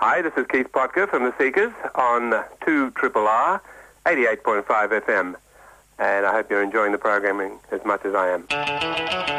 Hi, this is Keith Potker from The Seekers on 2RRR 88.5 FM. And I hope you're enjoying the programming as much as I am.